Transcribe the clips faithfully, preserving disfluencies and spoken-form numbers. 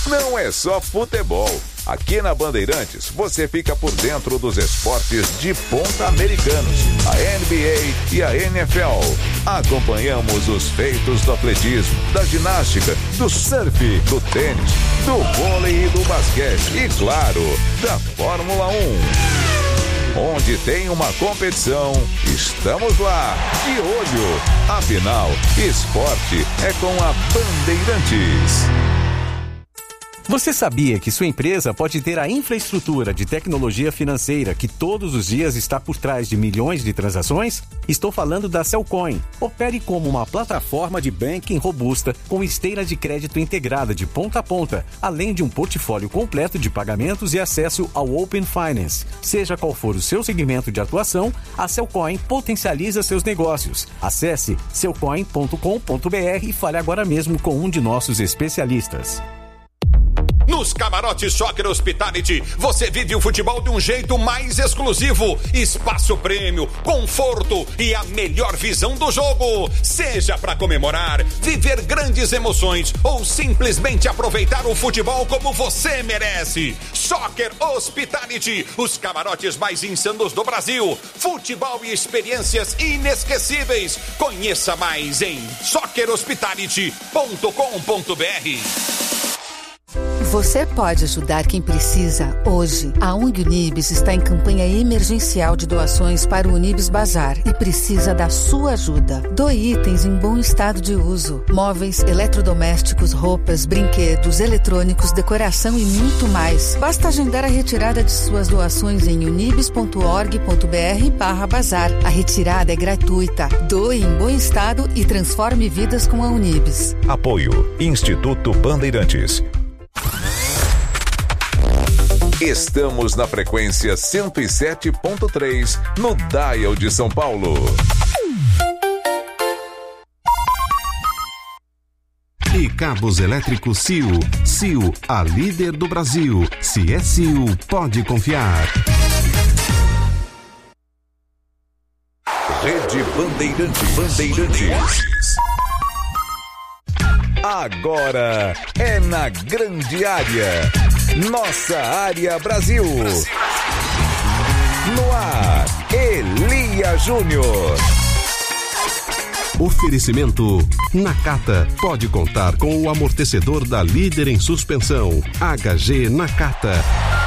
não é só futebol. Aqui na Bandeirantes, você fica por dentro dos esportes de ponta americanos, a N B A e a N F L. Acompanhamos os feitos do atletismo, da ginástica, do surf, do tênis, do vôlei e do basquete e, claro, da Fórmula um. Onde tem uma competição, estamos lá, de olho. Afinal, esporte é com a Bandeirantes. Você sabia que sua empresa pode ter a infraestrutura de tecnologia financeira que todos os dias está por trás de milhões de transações? Estou falando da Cellcoin. Opere como uma plataforma de banking robusta com esteira de crédito integrada de ponta a ponta, além de um portfólio completo de pagamentos e acesso ao Open Finance. Seja qual for o seu segmento de atuação, a Cellcoin potencializa seus negócios. Acesse cellcoin ponto com ponto b r e fale agora mesmo com um de nossos especialistas. Nos camarotes Soccer Hospitality, você vive o futebol de um jeito mais exclusivo. Espaço prêmio, conforto e a melhor visão do jogo. Seja para comemorar, viver grandes emoções ou simplesmente aproveitar o futebol como você merece. Soccer Hospitality, os camarotes mais insanos do Brasil. Futebol e experiências inesquecíveis. Conheça mais em soccer hospitality ponto com ponto b r. Você pode ajudar quem precisa hoje. A ONG Unibis está em campanha emergencial de doações para o Unibis Bazar e precisa da sua ajuda. Doe itens em bom estado de uso. Móveis, eletrodomésticos, roupas, brinquedos, eletrônicos, decoração e muito mais. Basta agendar a retirada de suas doações em unibis ponto org ponto b r barra bazar. A retirada é gratuita. Doe em bom estado e transforme vidas com a Unibis. Apoio Instituto Bandeirantes. Estamos na frequência cento e sete ponto três, no Dial de São Paulo. E cabos elétricos C I U. C I U, a líder do Brasil. Se é C I U, pode confiar. Rede Bandeirantes. Bandeirantes. Agora é na grande área. Nossa Área Brasil. No ar, Elia Júnior. Oferecimento Nakata. Pode contar com o amortecedor da líder em suspensão. H G Nakata.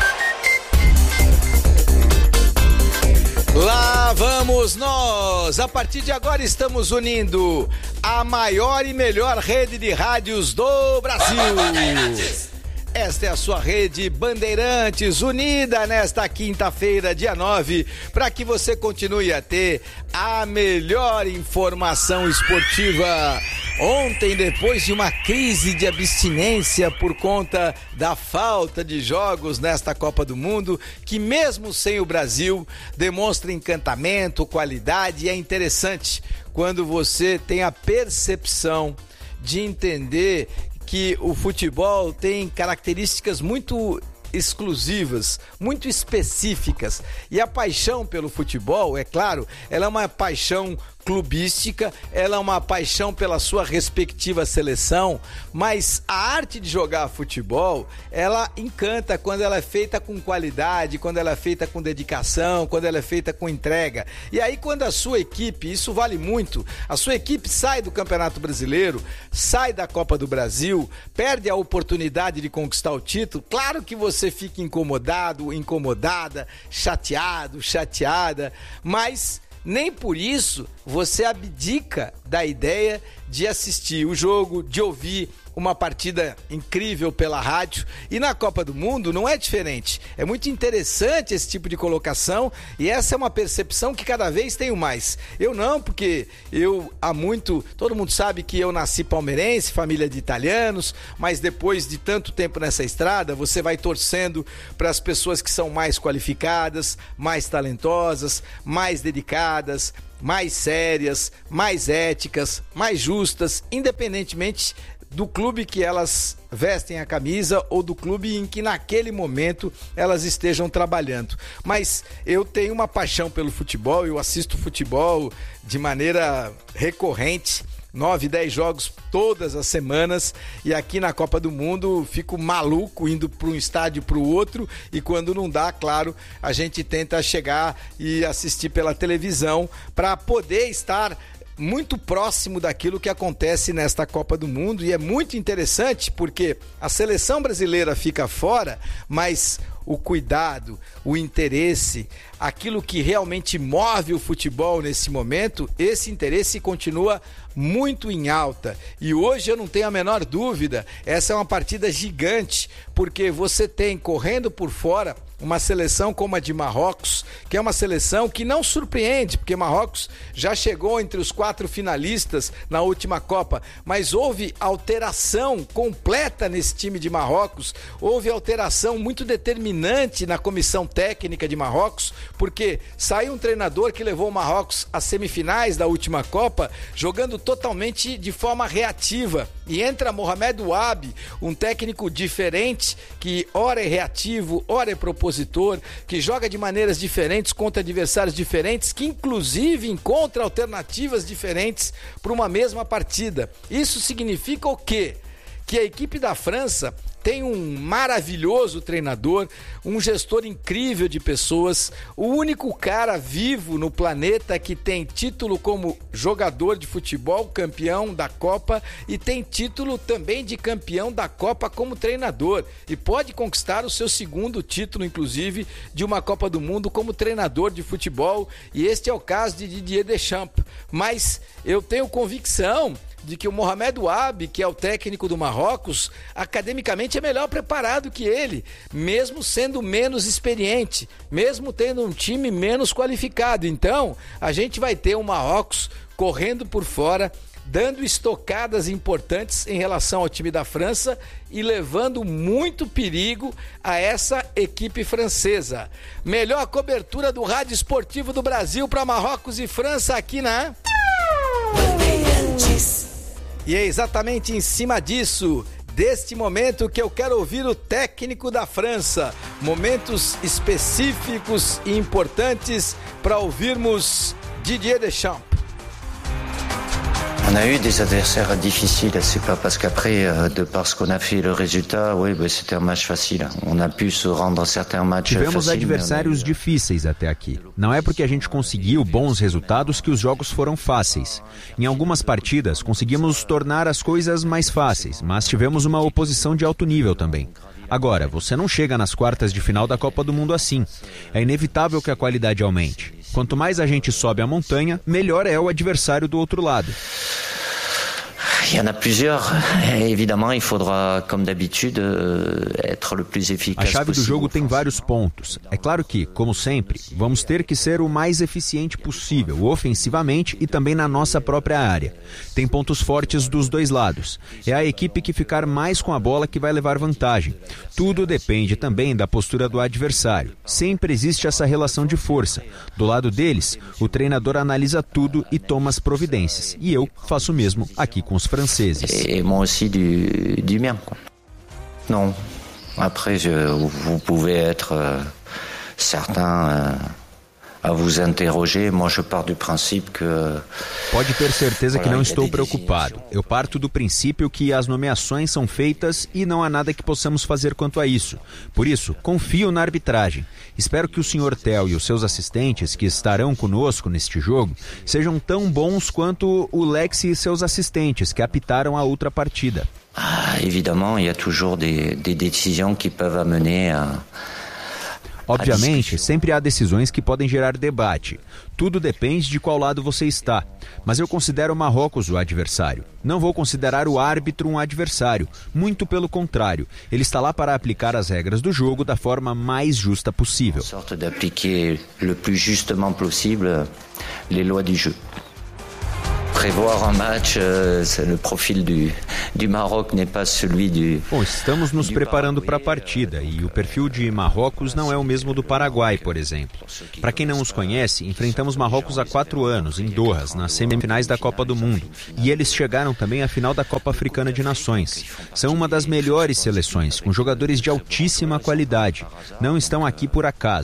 Lá vamos nós! A partir de agora estamos unindo a maior e melhor rede de rádios do Brasil. Esta é a sua rede Bandeirantes, unida nesta quinta-feira, dia nove, para que você continue a ter a melhor informação esportiva. Ontem, depois de uma crise de abstinência por conta da falta de jogos nesta Copa do Mundo, que mesmo sem o Brasil, demonstra encantamento, qualidade, e é interessante quando você tem a percepção de entender que o futebol tem características muito exclusivas, muito específicas, e a paixão pelo futebol, é claro, ela é uma paixão clubística, ela é uma paixão pela sua respectiva seleção, mas a arte de jogar futebol, ela encanta quando ela é feita com qualidade, quando ela é feita com dedicação, quando ela é feita com entrega. E aí quando a sua equipe, isso vale muito, a sua equipe sai do Campeonato Brasileiro, sai da Copa do Brasil, perde a oportunidade de conquistar o título, claro que você fica incomodado, incomodada, chateado, chateada, mas nem por isso você abdica da ideia de assistir o jogo, de ouvir uma partida incrível pela rádio. E na Copa do Mundo não é diferente. É muito interessante esse tipo de colocação e essa é uma percepção que cada vez tenho mais. Eu não, porque eu há muito... Todo mundo sabe que eu nasci palmeirense, família de italianos, mas depois de tanto tempo nessa estrada, você vai torcendo para as pessoas que são mais qualificadas, mais talentosas, mais dedicadas, mais sérias, mais éticas, mais justas, independentemente do clube que elas vestem a camisa ou do clube em que naquele momento elas estejam trabalhando. Mas eu tenho uma paixão pelo futebol, eu assisto futebol de maneira recorrente nove, dez jogos todas as semanas, e aqui na Copa do Mundo fico maluco indo para um estádio para o outro, e quando não dá, claro, a gente tenta chegar e assistir pela televisão para poder estar muito próximo daquilo que acontece nesta Copa do Mundo. E é muito interessante porque a seleção brasileira fica fora, mas o cuidado, o interesse, aquilo que realmente move o futebol nesse momento, esse interesse continua muito em alta. E hoje eu não tenho a menor dúvida, essa é uma partida gigante, porque você tem correndo por fora uma seleção como a de Marrocos, que é uma seleção que não surpreende, porque Marrocos já chegou entre os quatro finalistas na última Copa, mas houve alteração completa nesse time de Marrocos, houve alteração muito determinante na comissão técnica de Marrocos, porque saiu um treinador que levou o Marrocos às semifinais da última Copa, jogando totalmente de forma reativa, e entra Mohamed Ouabi, um técnico diferente, que ora é reativo, ora é propositor, que joga de maneiras diferentes contra adversários diferentes, que inclusive encontra alternativas diferentes para uma mesma partida. Isso significa o quê? Que a equipe da França tem um maravilhoso treinador, um gestor incrível de pessoas, o único cara vivo no planeta que tem título como jogador de futebol, campeão da Copa, e tem título também de campeão da Copa como treinador, e pode conquistar o seu segundo título, inclusive, de uma Copa do Mundo como treinador de futebol, e este é o caso de Didier Deschamps. Mas eu tenho convicção de que o Mohamed Ouabi, que é o técnico do Marrocos, academicamente é melhor preparado que ele, mesmo sendo menos experiente, mesmo tendo um time menos qualificado. Então, a gente vai ter o Marrocos correndo por fora, dando estocadas importantes em relação ao time da França e levando muito perigo a essa equipe francesa. Melhor cobertura do rádio esportivo do Brasil para Marrocos e França aqui na... E é exatamente em cima disso, deste momento, que eu quero ouvir o técnico da França. Momentos específicos e importantes para ouvirmos Didier Deschamps. On a eu des adversaires difficiles, c'est pas parce qu'après, de par ce qu'on a fait le résultat, oui, bah, c'était un match facile. On a pu se rendre certains matchs faciles. Tivemos adversários difíceis até aqui. Não é porque a gente conseguiu bons resultados que os jogos foram fáceis. Em algumas partidas conseguimos tornar as coisas mais fáceis, mas tivemos uma oposição de alto nível também. Agora, você não chega nas quartas de final da Copa do Mundo assim. É inevitável que a qualidade aumente. Quanto mais a gente sobe a montanha, melhor é o adversário do outro lado. Il y en a plusieurs. Évidemment, il faudra, comme d'habitude, être le plus efficace possível. A chave do jogo tem vários pontos. É claro que, como sempre, vamos ter que ser o mais eficiente possível, ofensivamente e também na nossa própria área. Tem pontos fortes dos dois lados. É a equipe que ficar mais com a bola que vai levar vantagem. Tudo depende também da postura do adversário. Sempre existe essa relação de força. Do lado deles, o treinador analisa tudo e toma as providências. E eu faço o mesmo aqui com os franceses. Et moi aussi du, du mien, quoi. Non. Après, je, vous pouvez être euh, certain euh, à vous interroger. Moi, je pars du princípio que... Pode ter certeza que não estou preocupado. Eu parto do princípio que as nomeações são feitas e não há nada que possamos fazer quanto a isso. Por isso, confio na arbitragem. Espero que o senhor Theo e os seus assistentes, que estarão conosco neste jogo, sejam tão bons quanto o Lex e seus assistentes, que apitaram a outra partida. Ah, évidemment, il y a toujours des, des décisions qui peuvent amener a... Obviamente, sempre há decisões que podem gerar debate. Tudo depende de qual lado você está. Mas eu considero o Marrocos o adversário. Não vou considerar o árbitro um adversário. Muito pelo contrário. Ele está lá para aplicar as regras do jogo da forma mais justa possível. Sorte d'appliquer le plus justement possible les lois du jeu. Prévoir un match, euh, le profil du, du Maroc n'est pas celui du... Bom, estamos nos preparando para a partida e o perfil de Marrocos não é o mesmo do Paraguai, por exemplo. Para quem não os conhece, enfrentamos Marrocos há quatro anos, em Doha, nas semifinais da Copa do Mundo. E eles chegaram também à final da Copa Africana de Nações. São uma das melhores seleções, com jogadores de altíssima qualidade. Não estão aqui por acaso.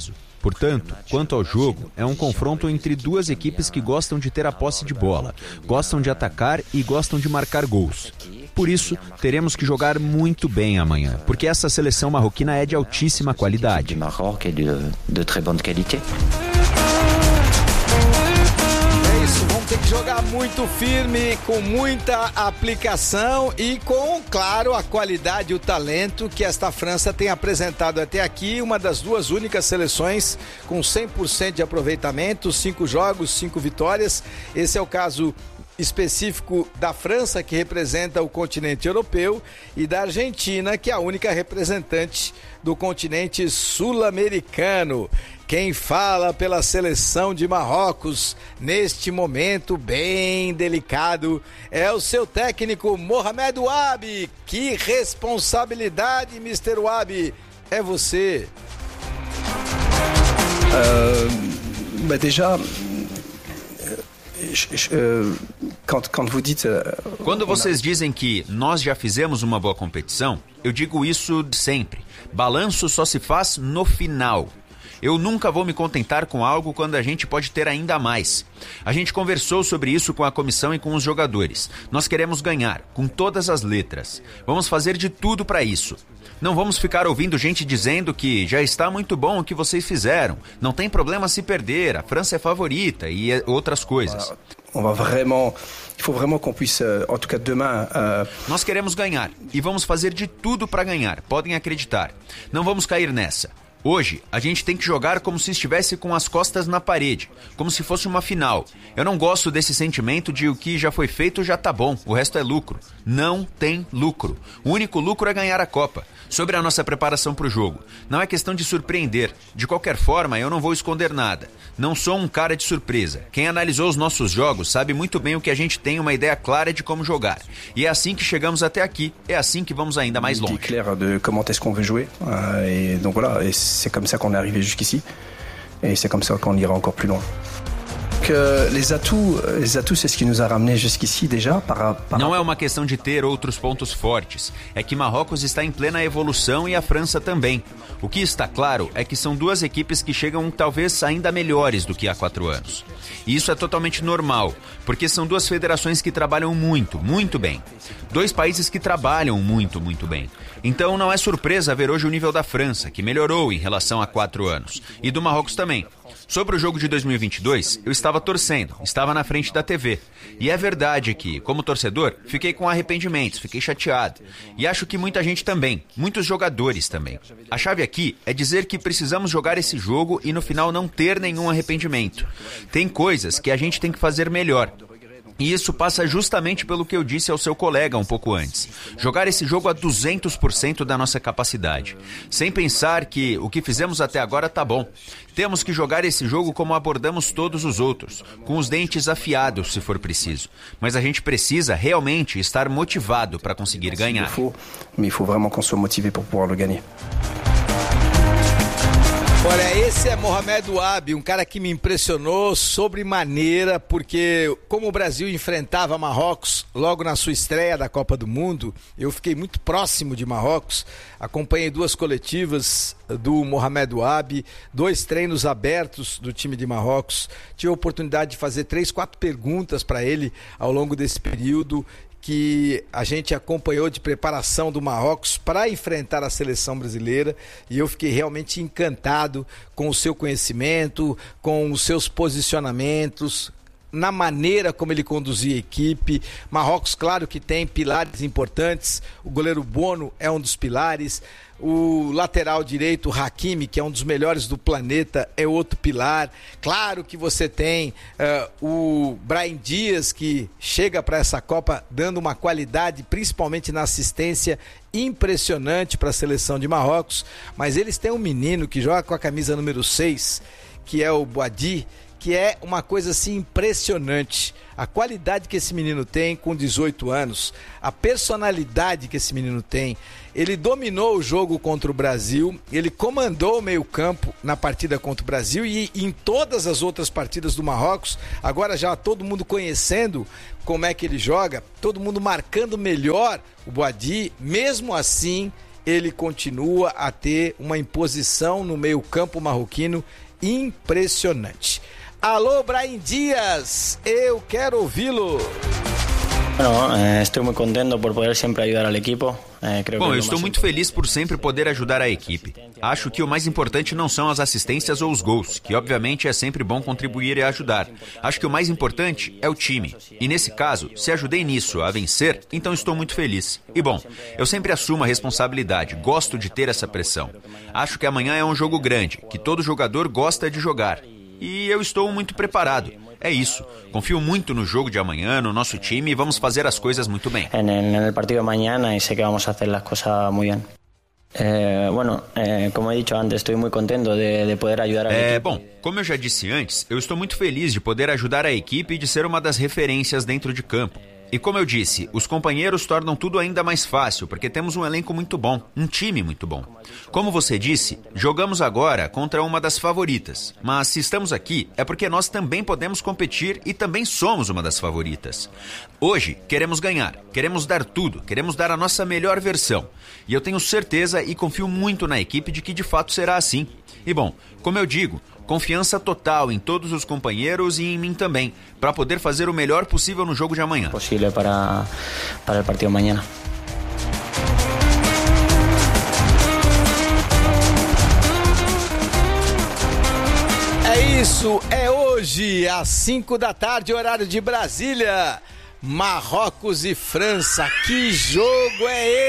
Portanto, quanto ao jogo, é um confronto entre duas equipes que gostam de ter a posse de bola, gostam de atacar e gostam de marcar gols. Por isso, teremos que jogar muito bem amanhã, porque essa seleção marroquina é de altíssima qualidade. Maroc é de, de très bonne qualité. É isso, vamos ter que jogar muito firme, com muita aplicação e com, claro, a qualidade e o talento que esta França tem apresentado até aqui, uma das duas únicas seleções com cem por cento de aproveitamento, cinco jogos, cinco vitórias. Esse é o caso específico da França, que representa o continente europeu, e da Argentina, que é a única representante do continente sul-americano. Quem fala pela seleção de Marrocos neste momento bem delicado é o seu técnico Mohamed Ouabi. Que responsabilidade, mister Ouabi, é você. Uh, bah déjà Quando vocês dizem que nós já fizemos uma boa competição, eu digo isso sempre. Balanço só se faz no final. Eu nunca vou me contentar com algo quando a gente pode ter ainda mais. A gente conversou sobre isso com a comissão e com os jogadores. Nós queremos ganhar, com todas as letras. Vamos fazer de tudo para isso. Não vamos ficar ouvindo gente dizendo que já está muito bom o que vocês fizeram. Não tem problema se perder, a França é favorita e outras coisas. On va vraiment, il faut vraiment qu'on puisse, en tout cas demain. Uh... Nós queremos ganhar e vamos fazer de tudo para ganhar. Podem acreditar. Não vamos cair nessa. Hoje, a gente tem que jogar como se estivesse com as costas na parede, como se fosse uma final. Eu não gosto desse sentimento de o que já foi feito já tá bom, o resto é lucro. Não tem lucro. O único lucro é ganhar a Copa. Sobre a nossa preparação para o jogo, não é questão de surpreender. De qualquer forma, eu não vou esconder nada. Não sou um cara de surpresa. Quem analisou os nossos jogos sabe muito bem o que a gente tem uma ideia clara de como jogar. E é assim que chegamos até aqui, é assim que vamos ainda mais longe. Claro de comment est-ce qu'on veut jouer. Et donc voilà, et c'est comme ça qu'on est arrivé jusqu'ici. Et c'est comme ça qu'on ira encore plus loin. Que les atouts, les atouts, c'est ce qui nous a ramené jusqu'ici déjà. Par, par... Não é uma questão de ter outros pontos fortes. É que Marrocos está em plena evolução e a França também. O que está claro é que são duas equipes que chegam talvez ainda melhores do que há quatro anos. E isso é totalmente normal, porque são duas federações que trabalham muito, muito bem. Dois países que trabalham muito, muito bem. Então não é surpresa ver hoje o nível da França, que melhorou em relação a quatro anos, e do Marrocos também. Sobre o jogo de dois mil e vinte e dois, eu estava torcendo, estava na frente da T V. E é verdade que, como torcedor, fiquei com arrependimentos, fiquei chateado. E acho que muita gente também, muitos jogadores também. A chave aqui é dizer que precisamos jogar esse jogo e no final não ter nenhum arrependimento. Tem coisas que a gente tem que fazer melhor. E isso passa justamente pelo que eu disse ao seu colega um pouco antes. Jogar esse jogo a duzentos por cento da nossa capacidade. Sem pensar que o que fizemos até agora tá bom. Temos que jogar esse jogo como abordamos todos os outros, com os dentes afiados se for preciso. Mas a gente precisa realmente estar motivado para conseguir ganhar. Mas il faut vraiment qu'on soit motivé pour pouvoir le gagner. Olha, esse é Mohamed Ouabi, um cara que me impressionou sobremaneira, porque como o Brasil enfrentava Marrocos logo na sua estreia da Copa do Mundo, eu fiquei muito próximo de Marrocos, acompanhei duas coletivas do Mohamed Ouabi, dois treinos abertos do time de Marrocos, tive a oportunidade de fazer três, quatro perguntas para ele ao longo desse período, que a gente acompanhou de preparação do Marrocos para enfrentar a seleção brasileira, e eu fiquei realmente encantado com o seu conhecimento, com os seus posicionamentos, na maneira como ele conduzia a equipe. Marrocos, claro que tem pilares importantes, o goleiro Bono é um dos pilares, o lateral direito, o Hakimi, que é um dos melhores do planeta, é outro pilar. Claro que você tem uh, o Brahim Dias, que chega para essa Copa dando uma qualidade, principalmente na assistência, impressionante para a seleção de Marrocos. Mas eles têm um menino que joga com a camisa número seis, que é o Boadi, que é uma coisa assim impressionante. A qualidade que esse menino tem com dezoito anos, a personalidade que esse menino tem. Ele dominou o jogo contra o Brasil, ele comandou o meio-campo na partida contra o Brasil e em todas as outras partidas do Marrocos, agora já todo mundo conhecendo como é que ele joga, todo mundo marcando melhor o Boadi, mesmo assim ele continua a ter uma imposição no meio-campo marroquino impressionante. Alô, Brahim Dias, eu quero ouvi-lo. Bueno, eh, estou muito contente por poder sempre ajudar ao equipo. Eh, creo Bom, que eu estou muito feliz por sempre poder ajudar a equipe. Acho que o mais importante não são as assistências ou os gols, que obviamente é sempre bom contribuir e ajudar. Acho que o mais importante é o time. E nesse caso, se ajudei nisso a vencer, então estou muito feliz. E bom, eu sempre assumo a responsabilidade, gosto de ter essa pressão. Acho que amanhã é um jogo grande, que todo jogador gosta de jogar. E eu estou muito preparado. É isso. Confio muito no jogo de amanhã, no nosso time e vamos fazer as coisas muito bem. No partido de amanhã, e sei que vamos fazer as coisas muito bem. Eh, bueno, eh, como he dicho antes, estou muito contente de, de poder ajudar a É, bom, como eu já disse antes, eu estou muito feliz de poder ajudar a equipe e de ser uma das referências dentro de campo. E como eu disse, os companheiros tornam tudo ainda mais fácil, porque temos um elenco muito bom, um time muito bom. Como você disse, jogamos agora contra uma das favoritas, mas se estamos aqui é porque nós também podemos competir e também somos uma das favoritas. Hoje, queremos ganhar, queremos dar tudo, queremos dar a nossa melhor versão. E eu tenho certeza e confio muito na equipe de que de fato será assim. E bom, como eu digo, confiança total em todos os companheiros e em mim também, para poder fazer o melhor possível no jogo de amanhã. Possível para, para o partido de amanhã. É isso, é hoje, às cinco da tarde, horário de Brasília. Marrocos e França, que jogo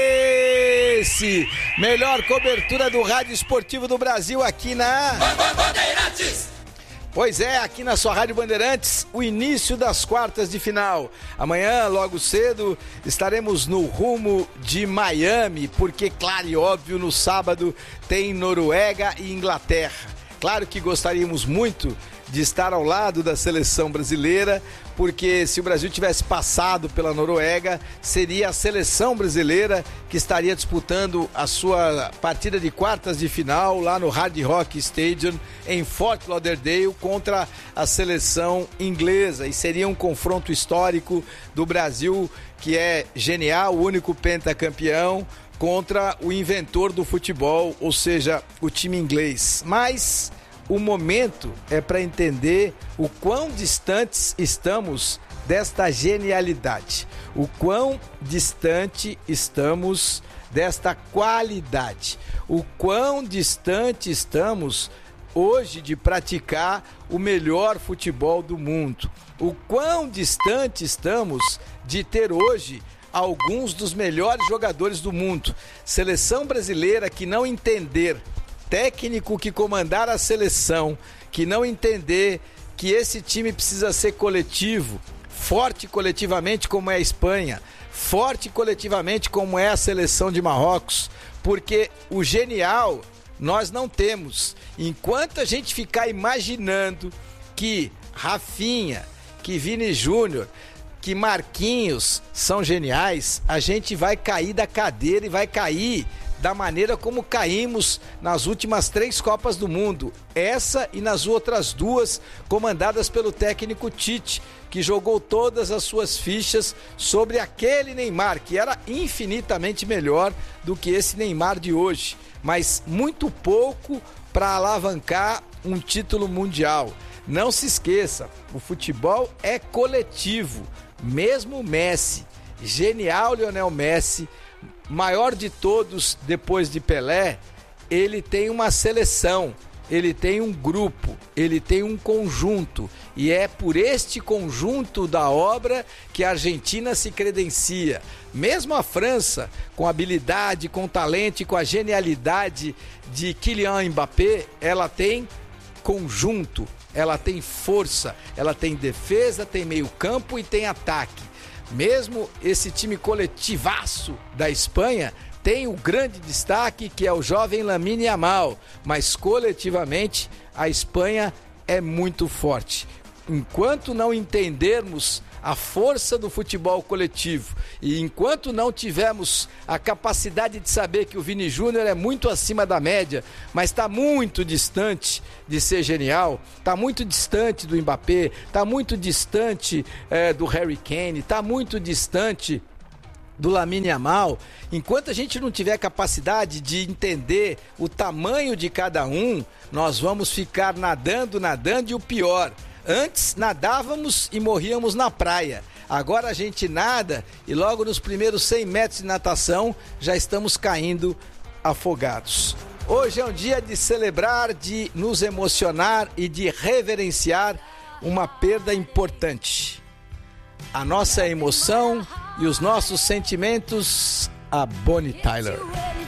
é esse? Melhor cobertura do Rádio Esportivo do Brasil aqui na... Bandeirantes! Pois é, aqui na sua Rádio Bandeirantes, o início das quartas de final. Amanhã, logo cedo, estaremos no rumo de Miami, porque, claro e óbvio, no sábado tem Noruega e Inglaterra. Claro que gostaríamos muito de estar ao lado da seleção brasileira, porque se o Brasil tivesse passado pela Noruega, seria a seleção brasileira que estaria disputando a sua partida de quartas de final lá no Hard Rock Stadium em Fort Lauderdale contra a seleção inglesa, e seria um confronto histórico do Brasil, que é genial, o único pentacampeão, contra o inventor do futebol, ou seja, o time inglês. Mas o momento é para entender o quão distantes estamos desta genialidade, o quão distante estamos desta qualidade, o quão distante estamos hoje de praticar o melhor futebol do mundo, o quão distante estamos de ter hoje alguns dos melhores jogadores do mundo. Seleção brasileira que não entender, técnico que comandar a seleção, que não entender que esse time precisa ser coletivo, forte coletivamente como é a Espanha, forte coletivamente como é a seleção de Marrocos, porque o genial nós não temos. Enquanto a gente ficar imaginando que Rafinha, que Vini Júnior, que Marquinhos são geniais, a gente vai cair da cadeira e vai cair da maneira como caímos nas últimas três Copas do Mundo, essa e nas outras duas comandadas pelo técnico Tite, que jogou todas as suas fichas sobre aquele Neymar, que era infinitamente melhor do que esse Neymar de hoje, mas muito pouco para alavancar um título mundial. Não se esqueça, o futebol é coletivo. Mesmo Messi, genial Lionel Messi, maior de todos depois de Pelé, ele tem uma seleção, ele tem um grupo, ele tem um conjunto, e é por este conjunto da obra que a Argentina se credencia. Mesmo a França, com habilidade, com talento e com a genialidade de Kylian Mbappé, ela tem conjunto, ela tem força, ela tem defesa, tem meio campo e tem ataque. Mesmo esse time coletivaço da Espanha tem o grande destaque, que é o jovem Lamine Yamal, mas coletivamente a Espanha é muito forte. Enquanto não entendermos a força do futebol coletivo e enquanto não tivermos a capacidade de saber que o Vini Júnior é muito acima da média, mas está muito distante de ser genial, está muito distante do Mbappé, está muito distante é, do Harry Kane, está muito distante do Lamine Yamal, enquanto a gente não tiver capacidade de entender o tamanho de cada um, nós vamos ficar nadando, nadando e o pior, antes nadávamos e morríamos na praia. Agora a gente nada e logo nos primeiros cem metros de natação já estamos caindo afogados. Hoje é um dia de celebrar, de nos emocionar e de reverenciar uma perda importante. A nossa emoção e os nossos sentimentos, a Bonnie Tyler.